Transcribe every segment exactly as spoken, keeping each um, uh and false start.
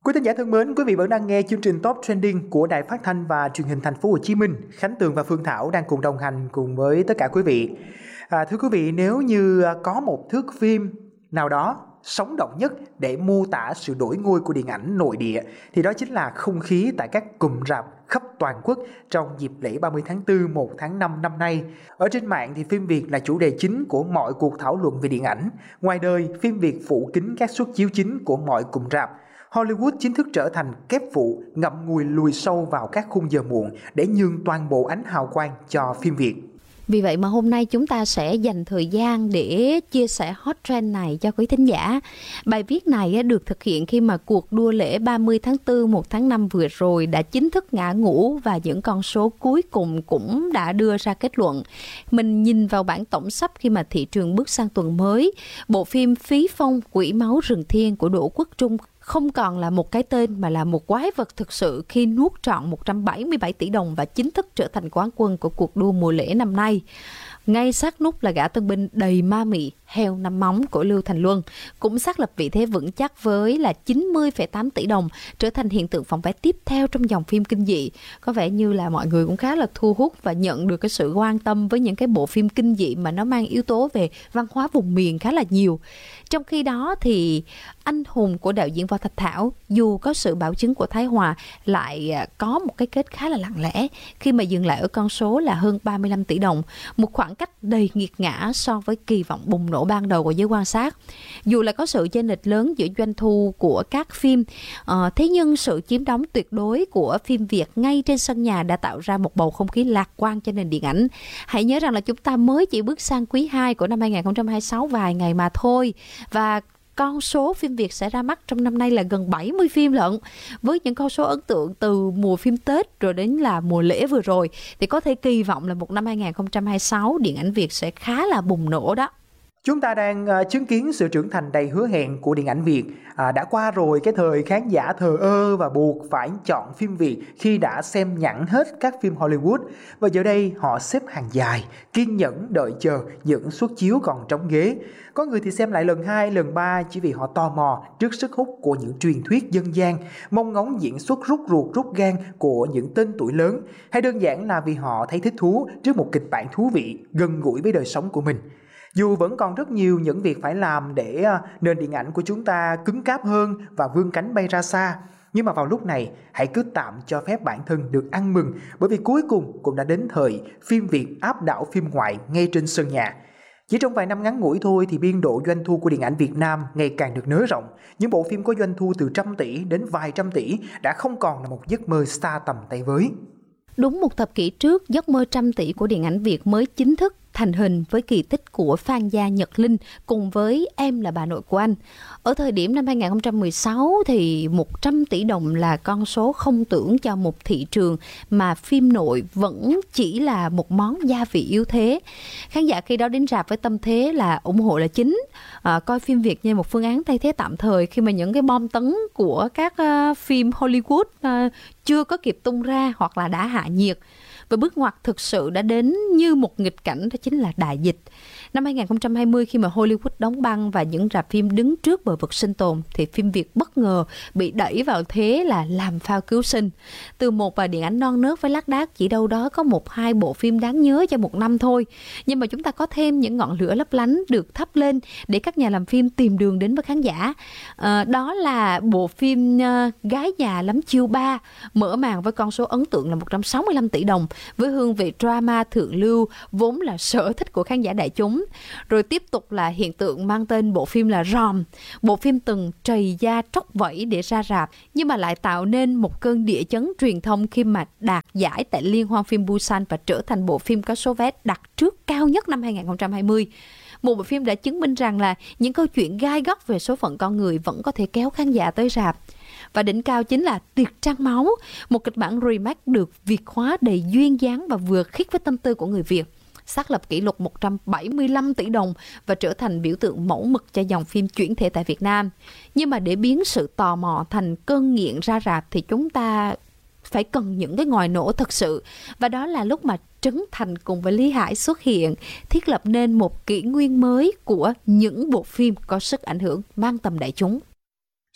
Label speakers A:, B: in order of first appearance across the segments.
A: Quý thính giả thân mến, quý vị vẫn đang nghe chương trình Top Trending của Đài Phát thanh và Truyền hình Thành phố Hồ Chí Minh. Khánh Tường và Phương Thảo đang cùng đồng hành cùng với tất cả quý vị. À, thưa quý vị, nếu như có một thước phim nào đó sống động nhất để mô tả sự đổi ngôi của điện ảnh nội địa thì đó chính là không khí tại các cụm rạp khắp toàn quốc trong dịp lễ ba mươi tháng tư, một tháng năm năm nay. Ở trên mạng thì phim Việt là chủ đề chính của mọi cuộc thảo luận về điện ảnh. Ngoài đời, phim Việt phủ kín các suất chiếu chính của mọi cụm rạp. Hollywood chính thức trở thành kép phụ ngậm ngùi lùi sâu vào các khung giờ muộn để nhường toàn bộ ánh hào quang cho phim Việt.
B: Vì vậy mà hôm nay chúng ta sẽ dành thời gian để chia sẻ hot trend này cho quý thính giả. Bài viết này được thực hiện khi mà cuộc đua lễ ba mươi tháng tư, một tháng năm vừa rồi đã chính thức ngã ngũ và những con số cuối cùng cũng đã đưa ra kết luận. Mình nhìn vào bảng tổng sắp khi mà thị trường bước sang tuần mới, bộ phim Phí Phong Quỷ Máu Rừng Thiên của Đỗ Quốc Trung không còn là một cái tên mà là một quái vật thực sự khi nuốt trọn một trăm bảy mươi bảy tỷ đồng và chính thức trở thành quán quân của cuộc đua mùa lễ năm nay. Ngay sát nút là gã tân binh đầy ma mị heo năm móng của Lưu Thành Luân cũng xác lập vị thế vững chắc với là chín mươi phẩy tám tỷ đồng, trở thành hiện tượng phòng vé tiếp theo trong dòng phim kinh dị. Có vẻ như là mọi người cũng khá là thu hút và nhận được cái sự quan tâm với những cái bộ phim kinh dị mà nó mang yếu tố về văn hóa vùng miền khá là nhiều. Trong khi đó thì Anh Hùng của đạo diễn Võ Thạch Thảo, dù có sự bảo chứng của Thái Hòa, lại có một cái kết khá là lặng lẽ khi mà dừng lại ở con số là hơn ba mươi lăm tỷ đồng, một khoảng cách đầy nghiệt ngã so với kỳ vọng bùng nổ ban đầu của giới quan sát. Dù là có sự chênh lệch lớn giữa doanh thu của các phim, uh, thế nhưng sự chiếm đóng tuyệt đối của phim Việt ngay trên sân nhà đã tạo ra một bầu không khí lạc quan cho nền điện ảnh. Hãy nhớ rằng là chúng ta mới chỉ bước sang quý hai của năm hai không hai sáu vài ngày mà thôi, và con số phim Việt sẽ ra mắt trong năm nay là gần bảy mươi phim lận. Với những con số ấn tượng từ mùa phim Tết rồi đến là mùa lễ vừa rồi thì có thể kỳ vọng là một năm hai không hai sáu điện ảnh Việt sẽ khá là bùng nổ đó.
A: Chúng ta đang uh, chứng kiến sự trưởng thành đầy hứa hẹn của điện ảnh Việt. À, đã qua rồi cái thời khán giả thờ ơ và buộc phải chọn phim Việt khi đã xem nhẵn hết các phim Hollywood. Và giờ đây họ xếp hàng dài, kiên nhẫn đợi chờ những suất chiếu còn trống ghế. Có người thì xem lại lần hai, lần ba chỉ vì họ tò mò trước sức hút của những truyền thuyết dân gian, mong ngóng diễn xuất rút ruột rút gan của những tên tuổi lớn, hay đơn giản là vì họ thấy thích thú trước một kịch bản thú vị, gần gũi với đời sống của mình. Dù vẫn còn rất nhiều những việc phải làm để nền điện ảnh của chúng ta cứng cáp hơn và vươn cánh bay ra xa, nhưng mà vào lúc này hãy cứ tạm cho phép bản thân được ăn mừng, bởi vì cuối cùng cũng đã đến thời phim Việt áp đảo phim ngoại ngay trên sân nhà. Chỉ trong vài năm ngắn ngủi thôi thì biên độ doanh thu của điện ảnh Việt Nam ngày càng được nới rộng. Những bộ phim có doanh thu từ trăm tỷ đến vài trăm tỷ đã không còn là một giấc mơ xa tầm tay với.
B: Đúng một thập kỷ trước, giấc mơ trăm tỷ của điện ảnh Việt mới chính thức thành hình với kỳ tích của Phan Gia Nhật Linh cùng với Em Là Bà Nội Của Anh. Ở thời điểm năm hai không một sáu thì một trăm tỷ đồng là con số không tưởng cho một thị trường mà phim nội vẫn chỉ là một món gia vị yếu thế. Khán giả khi đó đến rạp với tâm thế là ủng hộ là chính, à, coi phim Việt như một phương án thay thế tạm thời khi mà những cái bom tấn của các uh, phim Hollywood uh, chưa có kịp tung ra hoặc là đã hạ nhiệt. Và bước ngoặt thực sự đã đến như một nghịch cảnh, đó chính là đại dịch. Năm hai không hai không khi mà Hollywood đóng băng và những rạp phim đứng trước bờ vực sinh tồn thì phim Việt bất ngờ bị đẩy vào thế là làm phao cứu sinh. Từ một vài điện ảnh non nớt với lác đác chỉ đâu đó có một hai bộ phim đáng nhớ cho một năm thôi, nhưng mà chúng ta có thêm những ngọn lửa lấp lánh được thắp lên để các nhà làm phim tìm đường đến với khán giả. À, đó là bộ phim uh, Gái Già Lắm Chiêu ba, mở màn với con số ấn tượng là một trăm sáu mươi lăm tỷ đồng, với hương vị drama thượng lưu vốn là sở thích của khán giả đại chúng. Rồi tiếp tục là hiện tượng mang tên bộ phim là Ròm, bộ phim từng trầy da tróc vẫy để ra rạp nhưng mà lại tạo nên một cơn địa chấn truyền thông khi mà đạt giải tại Liên hoan phim Busan và trở thành bộ phim có số vé đặt trước cao nhất năm hai không hai không. Một bộ phim đã chứng minh rằng là những câu chuyện gai góc về số phận con người vẫn có thể kéo khán giả tới rạp. Và đỉnh cao chính là Tiệc Trăng Máu, một kịch bản remake được Việt hóa đầy duyên dáng và vừa khít với tâm tư của người Việt, xác lập kỷ lục một trăm bảy mươi lăm tỷ đồng và trở thành biểu tượng mẫu mực cho dòng phim chuyển thể tại Việt Nam. Nhưng mà để biến sự tò mò thành cơn nghiện ra rạp thì chúng ta phải cần những cái ngòi nổ thật sự. Và đó là lúc mà Trấn Thành cùng với Lý Hải xuất hiện, thiết lập nên một kỷ nguyên mới của những bộ phim có sức ảnh hưởng mang tầm đại chúng.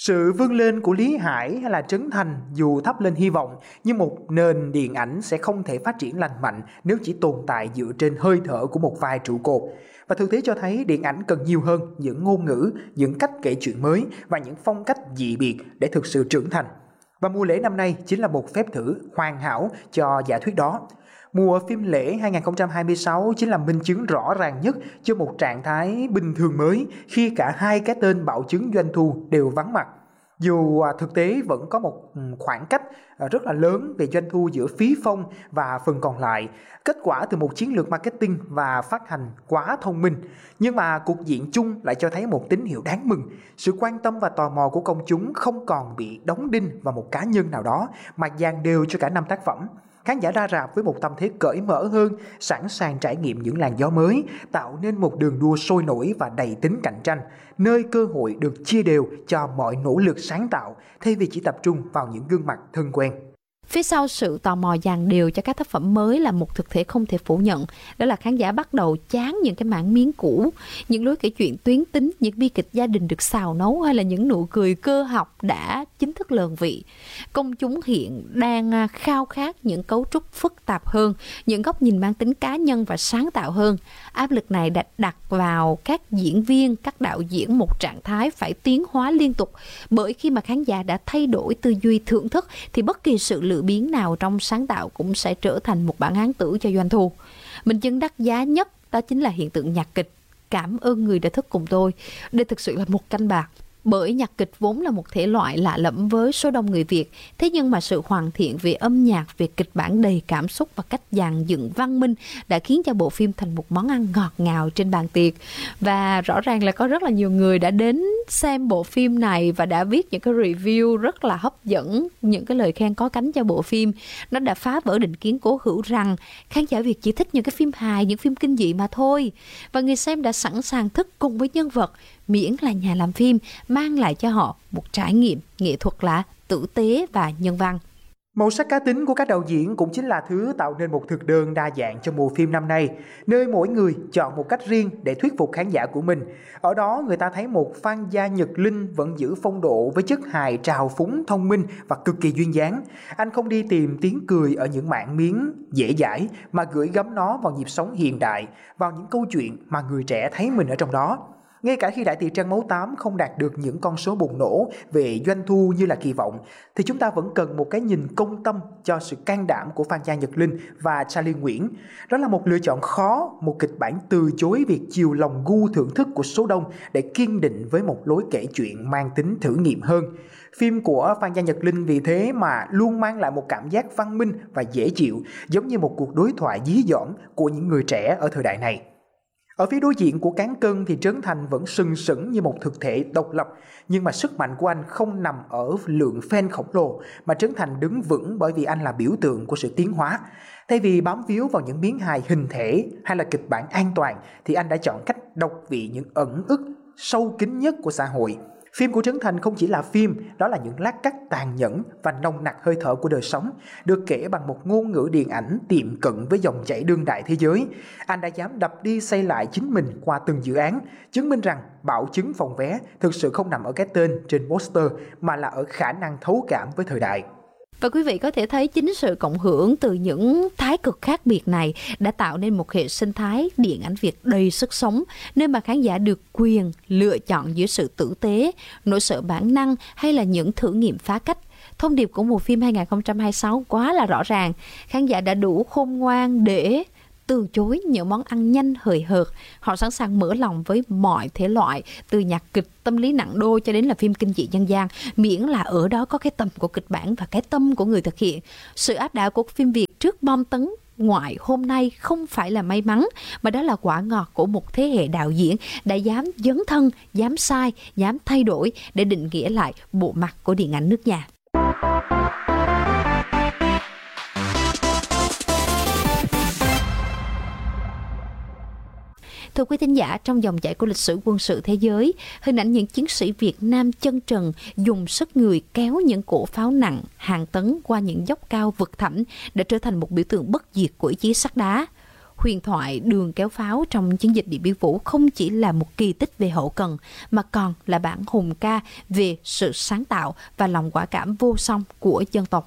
A: Sự vươn lên của Lý Hải hay là Trấn Thành dù thắp lên hy vọng, nhưng một nền điện ảnh sẽ không thể phát triển lành mạnh nếu chỉ tồn tại dựa trên hơi thở của một vài trụ cột. Và thực tế cho thấy điện ảnh cần nhiều hơn những ngôn ngữ, những cách kể chuyện mới và những phong cách dị biệt để thực sự trưởng thành. Và mùa lễ năm nay chính là một phép thử hoàn hảo cho giả thuyết đó. Mùa phim lễ hai không hai sáu chính là minh chứng rõ ràng nhất cho một trạng thái bình thường mới khi cả hai cái tên bảo chứng doanh thu đều vắng mặt. Dù thực tế vẫn có một khoảng cách rất là lớn về doanh thu giữa phí phong và phần còn lại, kết quả từ một chiến lược marketing và phát hành quá thông minh. Nhưng mà cục diện chung lại cho thấy một tín hiệu đáng mừng. Sự quan tâm và tò mò của công chúng không còn bị đóng đinh vào một cá nhân nào đó, mà dàn đều cho cả năm tác phẩm. Khán giả ra rạp với một tâm thế cởi mở hơn, sẵn sàng trải nghiệm những làn gió mới, tạo nên một đường đua sôi nổi và đầy tính cạnh tranh, nơi cơ hội được chia đều cho mọi nỗ lực sáng tạo, thay vì chỉ tập trung vào những gương mặt thân quen.
B: Phía sau sự tò mò dàn đều cho các tác phẩm mới là một thực thể không thể phủ nhận. Đó là khán giả bắt đầu chán những cái mảng miếng cũ, những lối kể chuyện tuyến tính, những bi kịch gia đình được xào nấu hay là những nụ cười cơ học đã chính thức lờn vị. Công chúng hiện đang khao khát những cấu trúc phức tạp hơn, những góc nhìn mang tính cá nhân và sáng tạo hơn. Áp lực này đã đặt vào các diễn viên, các đạo diễn một trạng thái phải tiến hóa liên tục, bởi khi mà khán giả đã thay đổi tư duy thưởng thức thì bất kỳ sự lựa biến nào trong sáng tạo cũng sẽ trở thành một bản án tử cho doanh thu. Minh chứng đắt giá nhất đó chính là hiện tượng nhạc kịch Cảm ơn người đã thức cùng tôi. Đây thực sự là một canh bạc. Bởi nhạc kịch vốn là một thể loại lạ lẫm với số đông người Việt, thế nhưng mà sự hoàn thiện về âm nhạc, về kịch bản đầy cảm xúc và cách dàn dựng văn minh đã khiến cho bộ phim thành một món ăn ngọt ngào trên bàn tiệc. Và rõ ràng là có rất là nhiều người đã đến xem bộ phim này và đã viết những cái review rất là hấp dẫn, những cái lời khen có cánh cho bộ phim. Nó đã phá vỡ định kiến cố hữu rằng khán giả Việt chỉ thích những cái phim hài, những phim kinh dị mà thôi. Và người xem đã sẵn sàng thức cùng với nhân vật, miễn là nhà làm phim mang lại cho họ một trải nghiệm nghệ thuật là tử tế và nhân văn.
A: Màu sắc cá tính của các đạo diễn cũng chính là thứ tạo nên một thực đơn đa dạng cho mùa phim năm nay, nơi mỗi người chọn một cách riêng để thuyết phục khán giả của mình. Ở đó người ta thấy một Phan Gia Nhật Linh vẫn giữ phong độ với chất hài trào phúng, thông minh và cực kỳ duyên dáng. Anh không đi tìm tiếng cười ở những mảng miếng dễ dãi, mà gửi gắm nó vào nhịp sống hiện đại, vào những câu chuyện mà người trẻ thấy mình ở trong đó. Ngay cả khi Đại Tiệc Trăng Máu tám không đạt được những con số bùng nổ về doanh thu như là kỳ vọng, thì chúng ta vẫn cần một cái nhìn công tâm cho sự can đảm của Phan Gia Nhật Linh và Charlie Nguyễn. Đó là một lựa chọn khó, một kịch bản từ chối việc chiều lòng gu thưởng thức của số đông để kiên định với một lối kể chuyện mang tính thử nghiệm hơn. Phim của Phan Gia Nhật Linh vì thế mà luôn mang lại một cảm giác văn minh và dễ chịu, giống như một cuộc đối thoại dí dỏm của những người trẻ ở thời đại này. Ở phía đối diện của cán cân thì Trấn Thành vẫn sừng sững như một thực thể độc lập, nhưng mà sức mạnh của anh không nằm ở lượng fan khổng lồ, mà Trấn Thành đứng vững bởi vì anh là biểu tượng của sự tiến hóa. Thay vì bám víu vào những miếng hài hình thể hay là kịch bản an toàn, thì anh đã chọn cách đọc vị những ẩn ức sâu kín nhất của xã hội. Phim của Trấn Thành không chỉ là phim, đó là những lát cắt tàn nhẫn và nồng nặc hơi thở của đời sống, được kể bằng một ngôn ngữ điện ảnh tiệm cận với dòng chảy đương đại thế giới. Anh đã dám đập đi xây lại chính mình qua từng dự án, chứng minh rằng bảo chứng phòng vé thực sự không nằm ở cái tên trên poster, mà là ở khả năng thấu cảm với thời đại.
B: Và quý vị có thể thấy chính sự cộng hưởng từ những thái cực khác biệt này đã tạo nên một hệ sinh thái điện ảnh Việt đầy sức sống, nơi mà khán giả được quyền lựa chọn giữa sự tử tế, nỗi sợ bản năng hay là những thử nghiệm phá cách. Thông điệp của mùa phim hai không hai sáu quá là rõ ràng, khán giả đã đủ khôn ngoan để từ chối những món ăn nhanh hời hợt. Họ sẵn sàng mở lòng với mọi thể loại, từ nhạc kịch, tâm lý nặng đô cho đến là phim kinh dị dân gian, miễn là ở đó có cái tầm của kịch bản và cái tâm của người thực hiện. Sự áp đảo của phim Việt trước bom tấn ngoại hôm nay không phải là may mắn, mà đó là quả ngọt của một thế hệ đạo diễn đã dám dấn thân, dám sai, dám thay đổi để định nghĩa lại bộ mặt của điện ảnh nước nhà. Thưa quý thính giả, trong dòng chảy của lịch sử quân sự thế giới, hình ảnh những chiến sĩ Việt Nam chân trần dùng sức người kéo những cổ pháo nặng hàng tấn qua những dốc cao vực thẳm đã trở thành một biểu tượng bất diệt của ý chí sắt đá. huyền thoại đường kéo pháo trong chiến dịch Điện Biên Phủ không chỉ là một kỳ tích về hậu cần, mà còn là bản hùng ca về sự sáng tạo và lòng quả cảm vô song của dân tộc.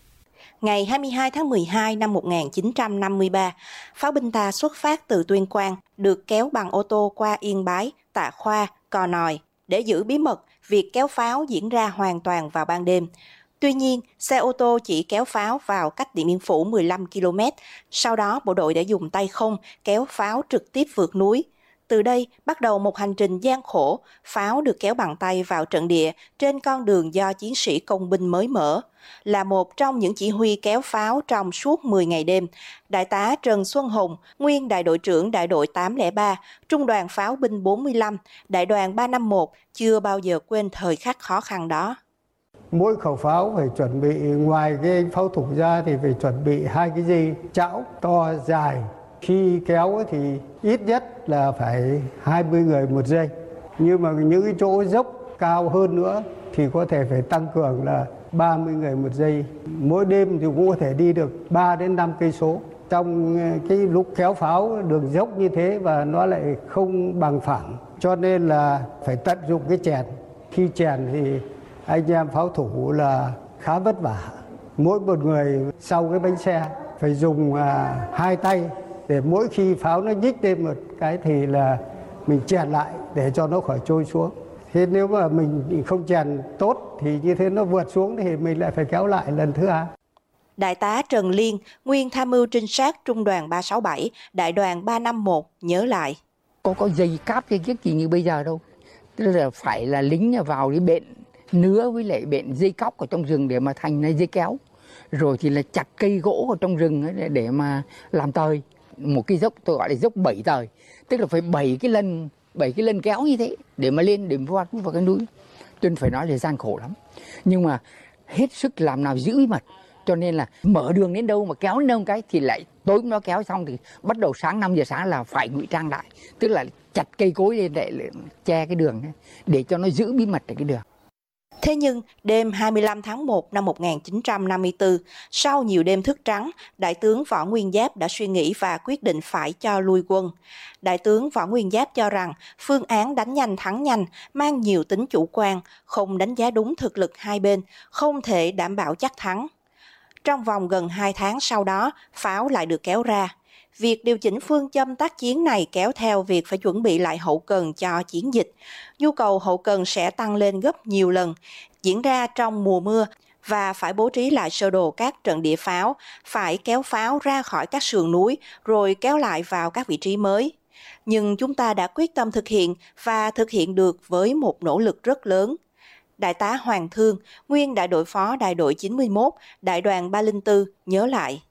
C: Ngày hai mươi hai tháng mười hai năm một nghìn chín trăm năm mươi ba, pháo binh ta xuất phát từ Tuyên Quang, được kéo bằng ô tô qua Yên Bái, Tạ Khoa, Cò Nòi. Để giữ bí mật, việc kéo pháo diễn ra hoàn toàn vào ban đêm. Tuy nhiên, xe ô tô chỉ kéo pháo vào cách Điện Biên Phủ mười lăm ki lô mét. Sau đó, bộ đội đã dùng tay không kéo pháo trực tiếp vượt núi. Từ đây, bắt đầu một hành trình gian khổ, pháo được kéo bằng tay vào trận địa trên con đường do chiến sĩ công binh mới mở. Là một trong những chỉ huy kéo pháo trong suốt mười ngày đêm, Đại tá Trần Xuân Hùng, nguyên đại đội trưởng đại đội tám không ba, Trung đoàn pháo binh bốn mươi lăm, đại đoàn ba năm một chưa bao giờ quên thời khắc khó khăn đó.
D: Mỗi khẩu pháo phải chuẩn bị, ngoài cái pháo thủ ra thì phải chuẩn bị hai cái dây chảo to dài. Khi kéo thì ít nhất là phải hai mươi người một dây. Nhưng mà những cái chỗ dốc cao hơn nữa thì có thể phải tăng cường là ba mươi người một giây. Mỗi đêm thì cũng có thể đi được ba đến năm cây số. Trong cái lúc kéo pháo đường dốc như thế và nó lại không bằng phẳng, cho nên là phải tận dụng cái chèn. Khi chèn thì anh em pháo thủ là khá vất vả. Mỗi một người sau cái bánh xe phải dùng à, hai tay để mỗi khi pháo nó nhích lên một cái thì là mình chèn lại để cho nó khỏi trôi xuống. Thế nếu mà mình không chèn tốt thì như thế nó vượt xuống thì mình lại phải kéo lại lần thứ hai.
C: Đại tá Trần Liên, nguyên tham mưu trinh sát trung đoàn ba sáu bảy, đại đoàn ba năm một nhớ lại.
E: Có có dây cáp dây kiếc gì như bây giờ đâu. Tức là phải là lính vào đi bện nứa với lại bện dây cóc ở trong rừng để mà thành dây kéo. Rồi thì là chặt cây gỗ ở trong rừng để mà làm tời. Một cái dốc tôi gọi là dốc bảy tời. Tức là phải bảy cái lần bảy cái lần kéo như thế để mà lên để mà vào, vào cái núi. Tôi phải nói là gian khổ lắm. Nhưng mà hết sức làm nào giữ bí mật. Cho nên là mở đường đến đâu mà kéo đến đâu cái thì lại tối nó kéo xong thì bắt đầu sáng năm giờ sáng là phải ngụy trang lại. Tức là chặt cây cối lên để che cái đường để cho nó giữ bí mật ở cái đường.
C: Thế nhưng, đêm hai mươi lăm tháng một năm một nghìn chín trăm năm mươi tư, sau nhiều đêm thức trắng, Đại tướng Võ Nguyên Giáp đã suy nghĩ và quyết định phải cho lui quân. Đại tướng Võ Nguyên Giáp cho rằng phương án đánh nhanh thắng nhanh mang nhiều tính chủ quan, không đánh giá đúng thực lực hai bên, không thể đảm bảo chắc thắng. Trong vòng gần hai tháng sau đó, pháo lại được kéo ra. Việc điều chỉnh phương châm tác chiến này kéo theo việc phải chuẩn bị lại hậu cần cho chiến dịch. Nhu cầu hậu cần sẽ tăng lên gấp nhiều lần, diễn ra trong mùa mưa và phải bố trí lại sơ đồ các trận địa pháo, phải kéo pháo ra khỏi các sườn núi rồi kéo lại vào các vị trí mới. Nhưng chúng ta đã quyết tâm thực hiện và thực hiện được với một nỗ lực rất lớn. Đại tá Hoàng Thương, nguyên đại đội phó đại đội chín mươi mốt, đại đoàn ba không bốn nhớ lại.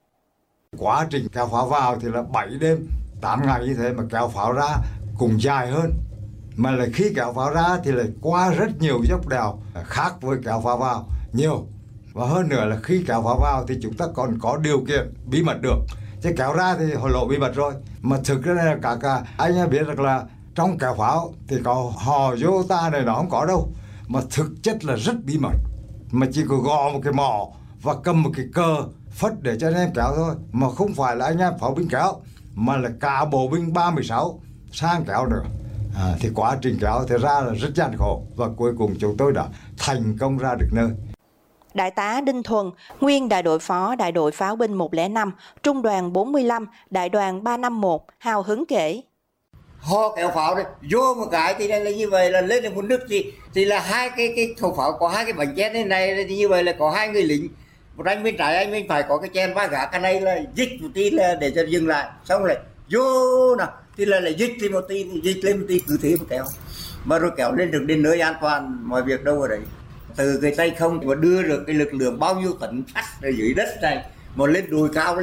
F: Quá trình kéo pháo vào thì là bảy đêm, tám ngày như thế mà kéo pháo ra cũng dài hơn. Mà là khi kéo pháo ra thì lại qua rất nhiều dốc đèo khác với kéo pháo vào nhiều. Và hơn nữa là khi kéo pháo vào thì chúng ta còn có điều kiện bí mật được. Chứ kéo ra thì hồi lộ bí mật rồi. Mà thực ra là cả cả anh biết được là trong kéo pháo thì có hò vô ta này nó không có đâu. Mà thực chất là rất bí mật. Mà chỉ có gõ một cái mỏ và cầm một cái cờ phất để cho anh em kéo thôi. Mà không phải là anh em pháo binh kéo, mà là cả bộ binh ba mươi sáu sang kéo nữa. À, thì quá trình kéo thì ra là rất gian khổ. Và cuối cùng chúng tôi đã thành công ra được nơi.
C: Đại tá Đinh Thuần, nguyên đại đội phó đại đội pháo binh một không năm, trung đoàn bốn mươi lăm, đại đoàn ba năm một, hào hứng kể.
G: Ho kéo pháo đấy, vô một cái thì là như vậy là lên được một nước thì thì là hai cái cái khẩu pháo có hai cái bánh chén thế này thì như vậy là có hai người lính, một anh bên trái anh bên phải có cái chén ba gã, cái này là dích một tí là để cho dừng lại, xong rồi vô nào thì là lại dích lên một tí, dích lên một tí cứ thế mà kéo, mà rồi kéo lên được đến nơi an toàn, mọi việc đâu ở đấy. Từ cái tay không mà đưa được cái lực lượng bao nhiêu tấn sắt ở dưới đất này mà lên đồi cao.